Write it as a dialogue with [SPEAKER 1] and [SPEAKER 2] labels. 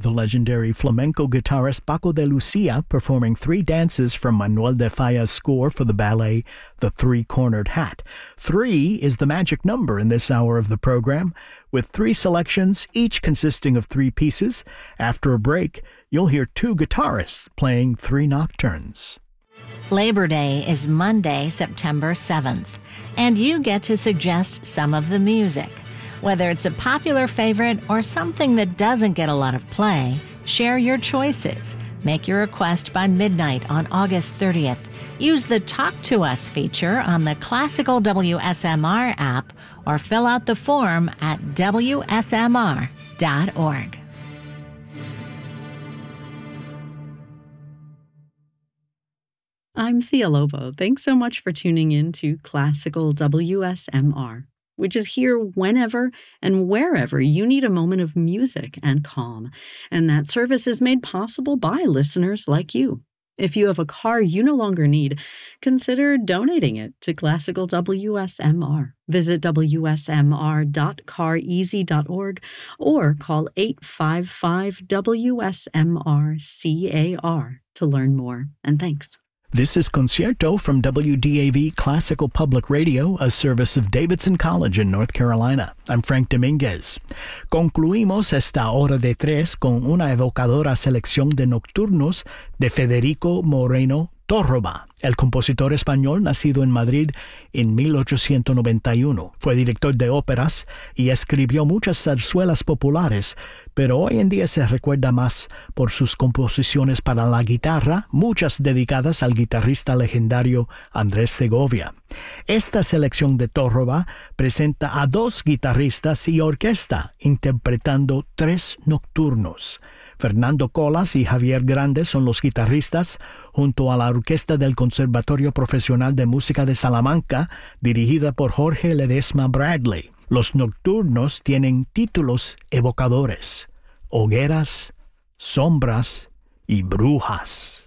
[SPEAKER 1] the legendary flamenco guitarist Paco de Lucia performing three dances from Manuel de Falla's score for the ballet The Three-Cornered Hat. 3 is the magic number in this hour of the program, with 3 selections, each consisting of 3 pieces. After a break, you'll hear 2 guitarists playing 3 nocturnes.
[SPEAKER 2] Labor Day is Monday, September 7th, and you get to suggest some of the music. Whether it's a popular favorite or something that doesn't get a lot of play, share your choices. Make your request by midnight on August 30th. Use the Talk to Us feature on the Classical WSMR app or fill out the form at WSMR.org.
[SPEAKER 3] I'm Thea Lobo. Thanks so much for tuning in to Classical WSMR, which is here whenever and wherever you need a moment of music and calm. And that service is made possible by listeners like you. If you have a car you no longer need, consider donating it to Classical WSMR. Visit wsmr.careasy.org or call 855-WSMR-CAR to learn more. And thanks.
[SPEAKER 1] This is Concierto from WDAV Classical Public Radio, a service of Davidson College in North Carolina. I'm Frank Dominguez. Concluimos esta hora de 3 con una evocadora selección de nocturnos de Federico Moreno Torroba, el compositor español nacido en Madrid en 1891. Fue director de óperas y escribió muchas zarzuelas populares, pero hoy en día se recuerda más por sus composiciones para la guitarra, muchas dedicadas al guitarrista legendario Andrés Segovia. Esta selección de Torroba presenta a 2 guitarristas y orquesta interpretando 3 nocturnos. Fernando Colas y Javier Grande son los guitarristas, junto a la orquesta del Conservatorio Profesional de Música de Salamanca, dirigida por Jorge Ledesma Bradley. Los nocturnos tienen títulos evocadores: Hogueras, Sombras y Brujas.